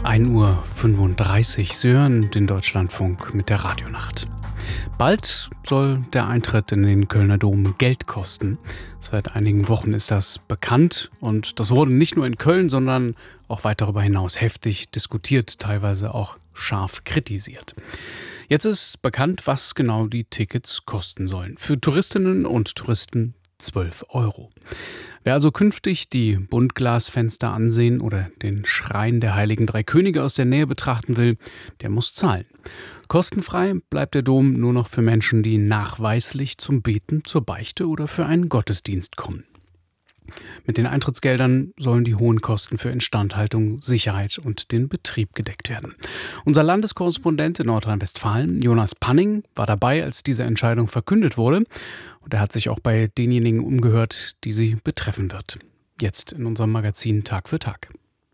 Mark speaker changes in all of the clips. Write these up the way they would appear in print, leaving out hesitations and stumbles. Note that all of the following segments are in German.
Speaker 1: 1:35 Uhr. Sie hören den Deutschlandfunk mit der Radionacht. Bald soll der Eintritt in den Kölner Dom Geld kosten. Seit einigen Wochen ist das bekannt und das wurde nicht nur in Köln, sondern auch weit darüber hinaus heftig diskutiert, teilweise auch scharf kritisiert. Jetzt ist bekannt, was genau die Tickets kosten sollen. Für Touristinnen und Touristen 12 Euro. Wer also künftig die Buntglasfenster ansehen oder den Schrein der Heiligen Drei Könige aus der Nähe betrachten will, der muss zahlen. Kostenfrei bleibt der Dom nur noch für Menschen, die nachweislich zum Beten, zur Beichte oder für einen Gottesdienst kommen. Mit den Eintrittsgeldern sollen die hohen Kosten für Instandhaltung, Sicherheit und den Betrieb gedeckt werden. Unser Landeskorrespondent in Nordrhein-Westfalen, Jonas Panning, war dabei, als diese Entscheidung verkündet wurde. Und er hat sich auch bei denjenigen umgehört, die sie betreffen wird. Jetzt in unserem Magazin Tag für Tag.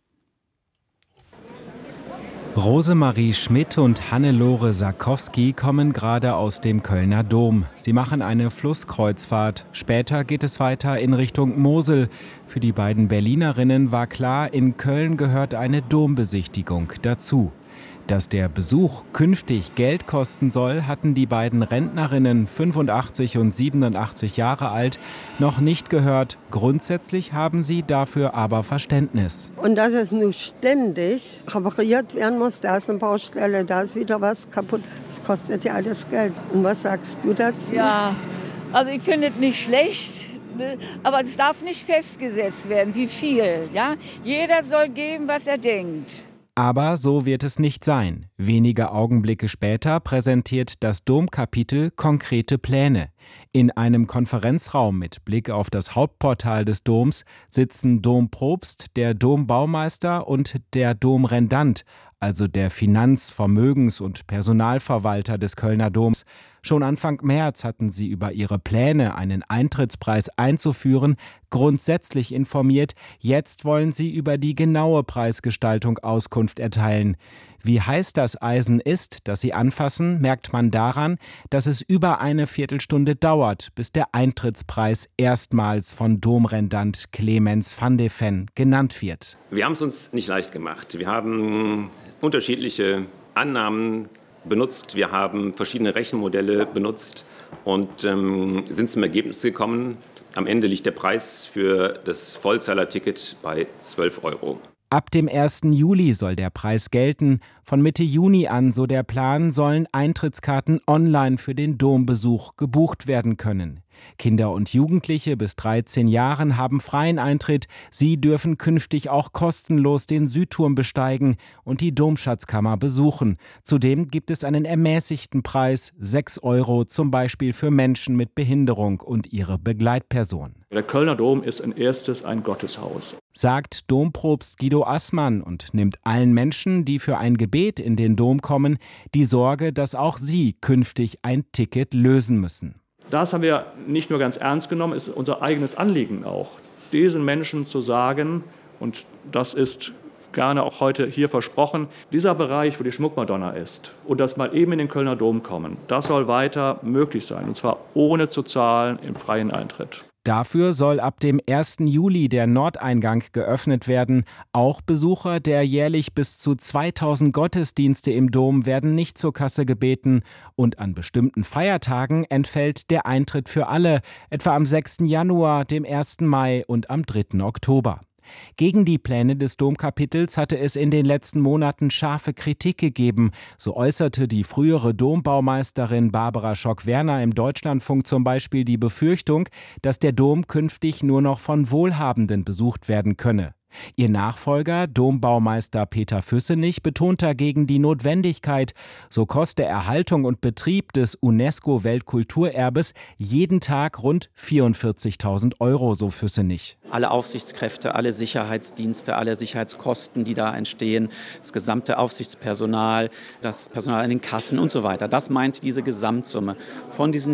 Speaker 2: Rosemarie Schmidt und Hannelore Sarkowski kommen gerade aus dem Kölner Dom. Sie machen eine Flusskreuzfahrt. Später geht es weiter in Richtung Mosel. Für die beiden Berlinerinnen war klar, in Köln gehört eine Dombesichtigung dazu. Dass der Besuch künftig Geld kosten soll, hatten die beiden Rentnerinnen, 85 und 87 Jahre alt, noch nicht gehört. Grundsätzlich haben sie dafür aber Verständnis.
Speaker 3: Und dass es nun ständig repariert werden muss, da ist eine Baustelle, da ist wieder was kaputt, das kostet ja alles Geld. Und was sagst du dazu?
Speaker 4: Ja, also ich finde es nicht schlecht. Aber es darf nicht festgesetzt werden, wie viel. Ja? Jeder soll geben, was er denkt.
Speaker 2: Aber so wird es nicht sein. Wenige Augenblicke später präsentiert das Domkapitel konkrete Pläne. In einem Konferenzraum mit Blick auf das Hauptportal des Doms sitzen Dompropst, der Dombaumeister und der Domrendant, also der Finanz-, Vermögens- und Personalverwalter des Kölner Doms. Schon Anfang März hatten sie über ihre Pläne, einen Eintrittspreis einzuführen, grundsätzlich informiert. Jetzt wollen sie über die genaue Preisgestaltung Auskunft erteilen. Wie heiß das Eisen ist, das sie anfassen, merkt man daran, dass es über eine Viertelstunde dauert, bis der Eintrittspreis erstmals von Domrendant Clemens van de Ven genannt wird.
Speaker 5: Wir haben es uns nicht leicht gemacht. Wir haben unterschiedliche Annahmen benutzt, wir haben verschiedene Rechenmodelle benutzt und sind zum Ergebnis gekommen, am Ende liegt der Preis für das Vollzahlerticket bei 12 Euro.
Speaker 2: Ab dem 1. Juli soll der Preis gelten. Von Mitte Juni an, so der Plan, sollen Eintrittskarten online für den Dombesuch gebucht werden können. Kinder und Jugendliche bis 13 Jahren haben freien Eintritt. Sie dürfen künftig auch kostenlos den Südturm besteigen und die Domschatzkammer besuchen. Zudem gibt es einen ermäßigten Preis, 6 Euro, zum Beispiel für Menschen mit Behinderung und ihre Begleitperson.
Speaker 6: Der Kölner Dom ist ein erstes ein Gotteshaus,
Speaker 2: sagt Dompropst Guido Assmann und nimmt allen Menschen, die für ein Gebet in den Dom kommen, die Sorge, dass auch sie künftig ein Ticket lösen müssen.
Speaker 6: Das haben wir nicht nur ganz ernst genommen, es ist unser eigenes Anliegen auch, diesen Menschen zu sagen, und das ist gerne auch heute hier versprochen, dieser Bereich, wo die Schmuckmadonna ist und das mal eben in den Kölner Dom kommen, das soll weiter möglich sein, und zwar ohne zu zahlen im freien Eintritt.
Speaker 2: Dafür soll ab dem 1. Juli der Nordeingang geöffnet werden. Auch Besucher der jährlich bis zu 2000 Gottesdienste im Dom werden nicht zur Kasse gebeten. Und an bestimmten Feiertagen entfällt der Eintritt für alle, etwa am 6. Januar, dem 1. Mai und am 3. Oktober. Gegen die Pläne des Domkapitels hatte es in den letzten Monaten scharfe Kritik gegeben. So äußerte die frühere Dombaumeisterin Barbara Schock-Werner im Deutschlandfunk zum Beispiel die Befürchtung, dass der Dom künftig nur noch von Wohlhabenden besucht werden könne. Ihr Nachfolger, Dombaumeister Peter Füssenich, betont dagegen die Notwendigkeit, so koste Erhaltung und Betrieb des UNESCO-Weltkulturerbes jeden Tag rund 44.000 Euro, so Füssenich.
Speaker 7: Alle Aufsichtskräfte, alle Sicherheitsdienste, alle Sicherheitskosten, die da entstehen, das gesamte Aufsichtspersonal, das Personal an den Kassen und so weiter. Das meint diese Gesamtsumme. Von diesen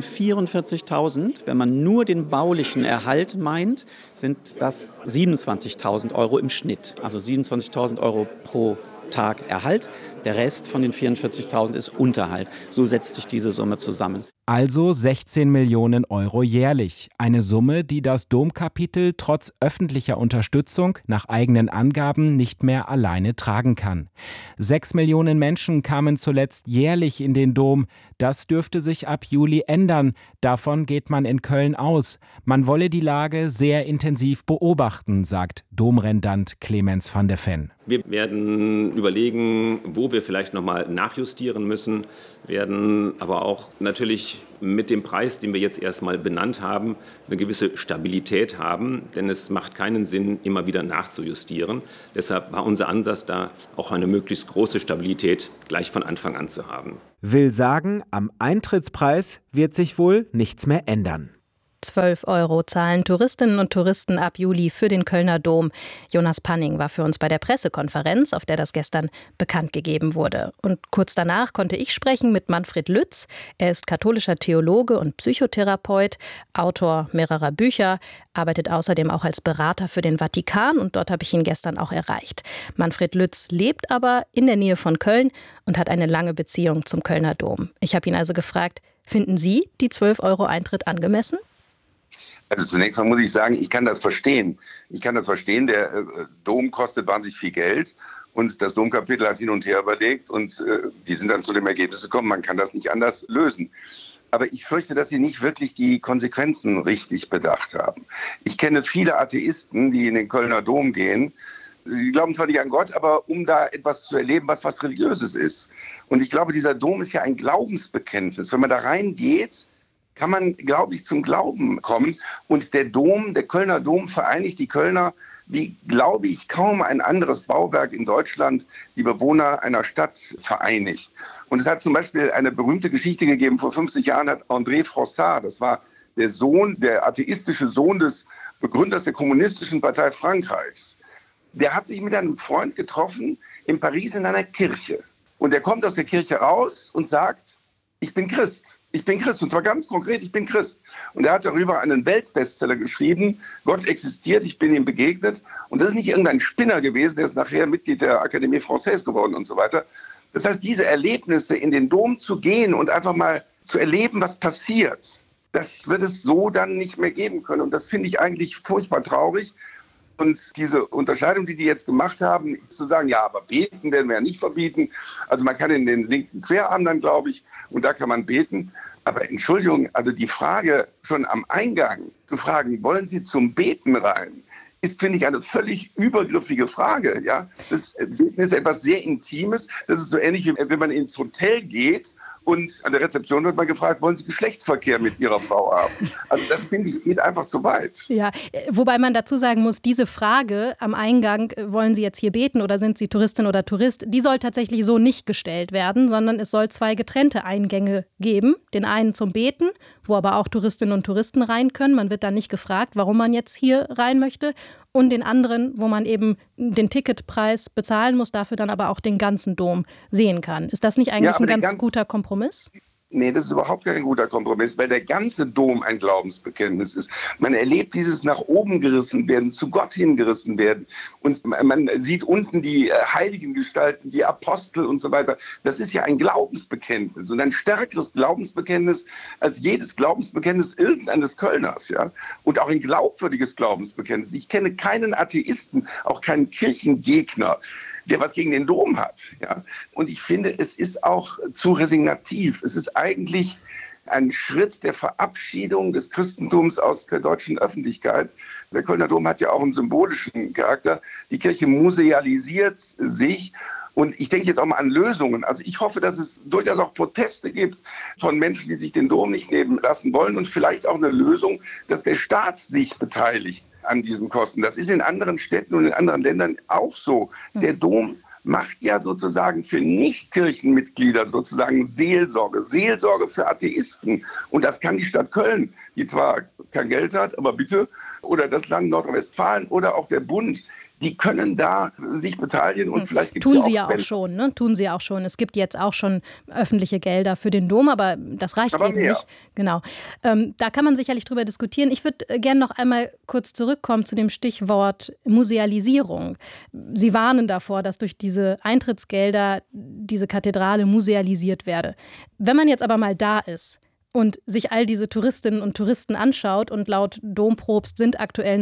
Speaker 7: 44.000, wenn man nur den baulichen Erhalt meint, sind das 27.000 Euro im Schnitt. Also 27.000 Euro pro Tag Erhalt. Der Rest von den 44.000 ist Unterhalt. So setzt sich diese Summe zusammen.
Speaker 2: Also 16 Millionen Euro jährlich. Eine Summe, die das Domkapitel trotz öffentlicher Unterstützung nach eigenen Angaben nicht mehr alleine tragen kann. 6 Millionen Menschen kamen zuletzt jährlich in den Dom. Das dürfte sich ab Juli ändern. Davon geht man in Köln aus. Man wolle die Lage sehr intensiv beobachten, sagt Domrendant Clemens van der Ven.
Speaker 5: Wir werden überlegen, wo wir vielleicht nochmal nachjustieren müssen, werden aber auch natürlich mit dem Preis, den wir jetzt erstmal benannt haben, eine gewisse Stabilität haben, denn es macht keinen Sinn, immer wieder nachzujustieren. Deshalb war unser Ansatz da, auch eine möglichst große Stabilität gleich von Anfang an zu haben.
Speaker 2: Will sagen, am Eintrittspreis wird sich wohl nichts mehr ändern.
Speaker 8: 12 € zahlen Touristinnen und Touristen ab Juli für den Kölner Dom. Jonas Panning war für uns bei der Pressekonferenz, auf der das gestern bekannt gegeben wurde. Und kurz danach konnte ich sprechen mit Manfred Lütz. Er ist katholischer Theologe und Psychotherapeut, Autor mehrerer Bücher, arbeitet außerdem auch als Berater für den Vatikan und dort habe ich ihn gestern auch erreicht. Manfred Lütz lebt aber in der Nähe von Köln und hat eine lange Beziehung zum Kölner Dom. Ich habe ihn also gefragt, finden Sie die 12 € Eintritt angemessen?
Speaker 9: Also zunächst mal muss ich sagen, ich kann das verstehen. Der Dom kostet wahnsinnig viel Geld und das Domkapitel hat hin und her überlegt und die sind dann zu dem Ergebnis gekommen, man kann das nicht anders lösen. Aber ich fürchte, dass sie nicht wirklich die Konsequenzen richtig bedacht haben. Ich kenne viele Atheisten, die in den Kölner Dom gehen. Sie glauben zwar nicht an Gott, aber um da etwas zu erleben, was Religiöses ist. Und ich glaube, dieser Dom ist ja ein Glaubensbekenntnis. Wenn man da reingeht, kann man, glaube ich, zum Glauben kommen. Und der Kölner Dom vereinigt die Kölner wie, glaube ich, kaum ein anderes Bauwerk in Deutschland die Bewohner einer Stadt vereinigt. Und es hat zum Beispiel eine berühmte Geschichte gegeben, vor 50 Jahren hat André Frossard, das war der atheistische Sohn des Begründers der Kommunistischen Partei Frankreichs. Der hat sich mit einem Freund getroffen in Paris in einer Kirche. Und der kommt aus der Kirche raus und sagt, ich bin Christ. Ich bin Christ, und zwar ganz konkret, ich bin Christ. Und er hat darüber einen Weltbestseller geschrieben, Gott existiert, ich bin ihm begegnet. Und das ist nicht irgendein Spinner gewesen, der ist nachher Mitglied der Académie Française geworden und so weiter. Das heißt, diese Erlebnisse, in den Dom zu gehen und einfach mal zu erleben, was passiert, das wird es so dann nicht mehr geben können. Und das finde ich eigentlich furchtbar traurig. Und diese Unterscheidung, die jetzt gemacht haben, zu sagen, ja, aber beten werden wir ja nicht verbieten. Also man kann in den linken Querarm dann, glaube ich, und da kann man beten. Aber Entschuldigung, also die Frage schon am Eingang zu fragen, wollen Sie zum Beten rein, ist, finde ich, eine völlig übergriffige Frage. Ja? Das Beten ist etwas sehr Intimes. Das ist so ähnlich, wie wenn man ins Hotel geht und an der Rezeption wird man gefragt, wollen Sie Geschlechtsverkehr mit Ihrer Frau haben? Also das, finde ich, geht einfach zu weit.
Speaker 8: Ja, wobei man dazu sagen muss, diese Frage am Eingang, wollen Sie jetzt hier beten oder sind Sie Touristin oder Tourist, die soll tatsächlich so nicht gestellt werden, sondern es soll 2 getrennte Eingänge geben. Den einen zum Beten, wo aber auch Touristinnen und Touristen rein können. Man wird dann nicht gefragt, warum man jetzt hier rein möchte. Und den anderen, wo man eben den Ticketpreis bezahlen muss, dafür dann aber auch den ganzen Dom sehen kann. Ist das nicht eigentlich ein ganz guter Kompromiss?
Speaker 9: Nee, das ist überhaupt kein guter Kompromiss, weil der ganze Dom ein Glaubensbekenntnis ist. Man erlebt dieses nach oben gerissen werden, zu Gott hingerissen werden. Und man sieht unten die heiligen Gestalten, die Apostel und so weiter. Das ist ja ein Glaubensbekenntnis und ein stärkeres Glaubensbekenntnis als jedes Glaubensbekenntnis irgendeines Kölners. Ja? Und auch ein glaubwürdiges Glaubensbekenntnis. Ich kenne keinen Atheisten, auch keinen Kirchengegner, der was gegen den Dom hat. Ja? Und ich finde, es ist auch zu resignativ. Es ist eigentlich ein Schritt der Verabschiedung des Christentums aus der deutschen Öffentlichkeit. Der Kölner Dom hat ja auch einen symbolischen Charakter. Die Kirche musealisiert sich. Und ich denke jetzt auch mal an Lösungen. Also ich hoffe, dass es durchaus auch Proteste gibt von Menschen, die sich den Dom nicht nehmen lassen wollen. Und vielleicht auch eine Lösung, dass der Staat sich beteiligt an diesen Kosten. Das ist in anderen Städten und in anderen Ländern auch so. Der Dom macht ja sozusagen für Nicht-Kirchenmitglieder sozusagen Seelsorge für Atheisten. Und das kann die Stadt Köln, die zwar kein Geld hat, aber bitte, oder das Land Nordrhein-Westfalen oder auch der Bund, die können da sich beteiligen und vielleicht gibt es
Speaker 8: Tun sie ja auch schon, ne? Tun sie auch schon. Es gibt jetzt auch schon öffentliche Gelder für den Dom, aber das reicht eben nicht. Genau. Da kann man sicherlich drüber diskutieren. Ich würde gerne noch einmal kurz zurückkommen zu dem Stichwort Musealisierung. Sie warnen davor, dass durch diese Eintrittsgelder diese Kathedrale musealisiert werde. Wenn man jetzt aber mal da ist, und sich all diese Touristinnen und Touristen anschaut, und laut Domprobst sind aktuell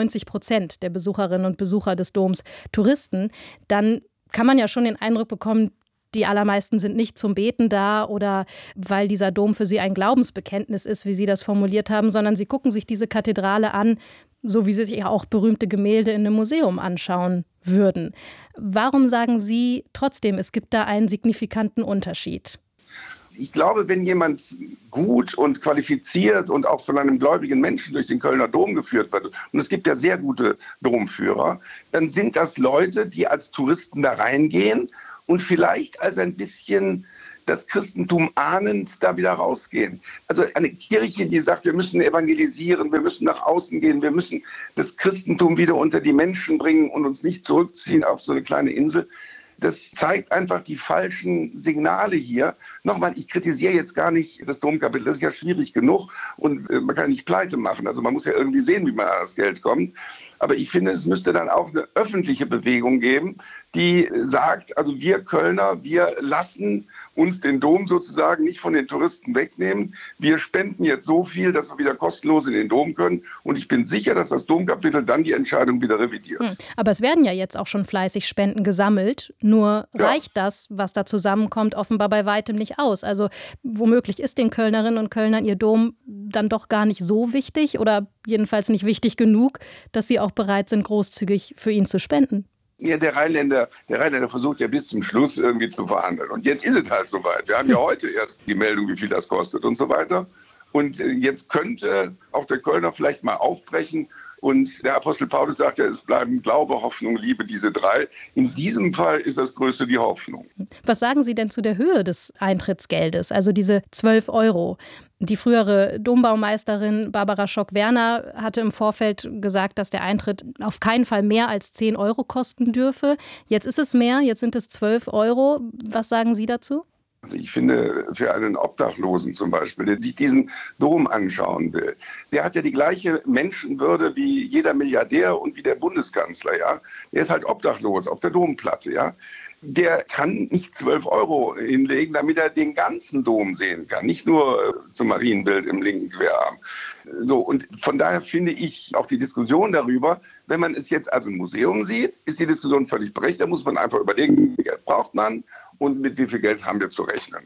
Speaker 8: 99% der Besucherinnen und Besucher des Doms Touristen, dann kann man ja schon den Eindruck bekommen, die allermeisten sind nicht zum Beten da oder weil dieser Dom für sie ein Glaubensbekenntnis ist, wie Sie das formuliert haben, sondern sie gucken sich diese Kathedrale an, so wie sie sich auch berühmte Gemälde in einem Museum anschauen würden. Warum sagen Sie trotzdem, es gibt da einen signifikanten Unterschied?
Speaker 9: Ich glaube, wenn jemand gut und qualifiziert und auch von einem gläubigen Menschen durch den Kölner Dom geführt wird, und es gibt ja sehr gute Domführer, dann sind das Leute, die als Touristen da reingehen und vielleicht als ein bisschen das Christentum ahnend da wieder rausgehen. Also eine Kirche, die sagt, wir müssen evangelisieren, wir müssen nach außen gehen, wir müssen das Christentum wieder unter die Menschen bringen und uns nicht zurückziehen auf so eine kleine Insel. Das zeigt einfach die falschen Signale hier. Nochmal, ich kritisiere jetzt gar nicht das Domkapitel, das ist ja schwierig genug und man kann nicht pleite machen. Also man muss ja irgendwie sehen, wie man an das Geld kommt. Aber ich finde, es müsste dann auch eine öffentliche Bewegung geben, die sagt, also wir Kölner, wir lassen uns den Dom sozusagen nicht von den Touristen wegnehmen. Wir spenden jetzt so viel, dass wir wieder kostenlos in den Dom können. Und ich bin sicher, dass das Domkapitel dann die Entscheidung wieder revidiert.
Speaker 8: Aber es werden ja jetzt auch schon fleißig Spenden gesammelt. Nur reicht das, was da zusammenkommt, offenbar bei weitem nicht aus. Also womöglich ist den Kölnerinnen und Kölnern ihr Dom dann doch gar nicht so wichtig oder jedenfalls nicht wichtig genug, dass sie auch bereit sind, großzügig für ihn zu spenden.
Speaker 9: Ja, der Rheinländer versucht ja bis zum Schluss irgendwie zu verhandeln. Und jetzt ist es halt soweit. Wir haben ja heute erst die Meldung, wie viel das kostet und so weiter. Und jetzt könnte auch der Kölner vielleicht mal aufbrechen. Und der Apostel Paulus sagt ja, es bleiben Glaube, Hoffnung, Liebe, diese drei. In diesem Fall ist das Größte die Hoffnung.
Speaker 8: Was sagen Sie denn zu der Höhe des Eintrittsgeldes, also diese 12 €? Die frühere Dombaumeisterin Barbara Schock-Werner hatte im Vorfeld gesagt, dass der Eintritt auf keinen Fall mehr als 10 € kosten dürfe. Jetzt ist es mehr, jetzt sind es 12 €. Was sagen Sie dazu?
Speaker 9: Also ich finde, für einen Obdachlosen zum Beispiel, der sich diesen Dom anschauen will, der hat ja die gleiche Menschenwürde wie jeder Milliardär und wie der Bundeskanzler. Ja? Der ist halt obdachlos auf der Domplatte. Ja? Der kann nicht 12 € hinlegen, damit er den ganzen Dom sehen kann, nicht nur zum Marienbild im linken Querarm. So, und von daher finde ich auch die Diskussion darüber, wenn man es jetzt als ein Museum sieht, ist die Diskussion völlig berechtigt. Da muss man einfach überlegen, wie viel Geld braucht man und mit wie viel Geld haben wir zu rechnen.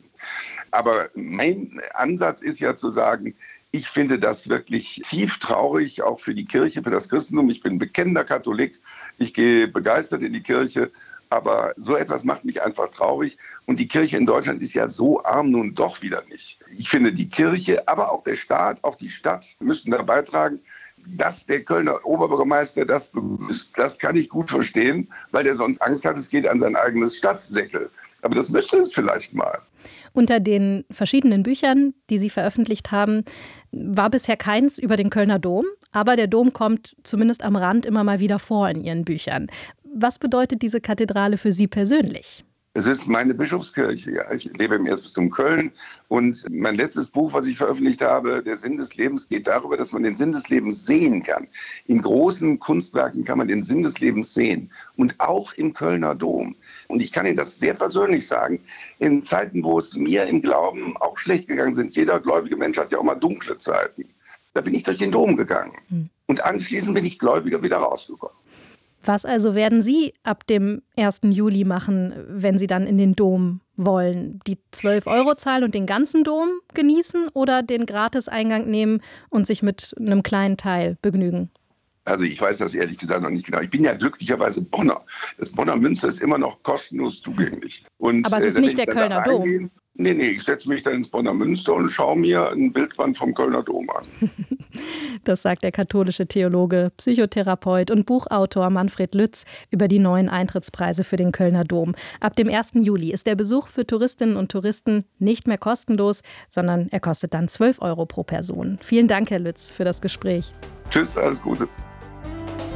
Speaker 9: Aber mein Ansatz ist ja zu sagen, ich finde das wirklich tief traurig, auch für die Kirche, für das Christentum. Ich bin bekennender Katholik, ich gehe begeistert in die Kirche. Aber so etwas macht mich einfach traurig. Und die Kirche in Deutschland ist ja so arm nun doch wieder nicht. Ich finde, die Kirche, aber auch der Staat, auch die Stadt müssen da beitragen. Dass der Kölner Oberbürgermeister das begrüßt, das kann ich gut verstehen, weil der sonst Angst hat, es geht an sein eigenes Stadtsäckel. Aber das müsste es vielleicht mal.
Speaker 8: Unter den verschiedenen Büchern, die Sie veröffentlicht haben, war bisher keins über den Kölner Dom. Aber der Dom kommt zumindest am Rand immer mal wieder vor in Ihren Büchern. Was bedeutet diese Kathedrale für Sie persönlich?
Speaker 9: Es ist meine Bischofskirche. Ja. Ich lebe im Erzbistum Köln. Und mein letztes Buch, was ich veröffentlicht habe, Der Sinn des Lebens, geht darüber, dass man den Sinn des Lebens sehen kann. In großen Kunstwerken kann man den Sinn des Lebens sehen. Und auch im Kölner Dom. Und ich kann Ihnen das sehr persönlich sagen, in Zeiten, wo es mir im Glauben auch schlecht gegangen sind, jeder gläubige Mensch hat ja auch mal dunkle Zeiten. Da bin ich durch den Dom gegangen. Und anschließend bin ich gläubiger wieder rausgekommen.
Speaker 8: Was also werden Sie ab dem 1. Juli machen, wenn Sie dann in den Dom wollen? Die 12 € zahlen und den ganzen Dom genießen oder den Gratiseingang nehmen und sich mit einem kleinen Teil begnügen?
Speaker 9: Also ich weiß das ehrlich gesagt noch nicht genau. Ich bin ja glücklicherweise Bonner. Das Bonner Münster ist immer noch kostenlos zugänglich. Und,
Speaker 8: aber es ist nicht der Kölner Dom?
Speaker 9: Nee, ich setze mich dann ins Bonner Münster und schaue mir ein Bildband vom Kölner Dom an.
Speaker 8: Das sagt der katholische Theologe, Psychotherapeut und Buchautor Manfred Lütz über die neuen Eintrittspreise für den Kölner Dom. Ab dem 1. Juli ist der Besuch für Touristinnen und Touristen nicht mehr kostenlos, sondern er kostet dann 12 € pro Person. Vielen Dank, Herr Lütz, für das Gespräch.
Speaker 9: Tschüss, alles Gute.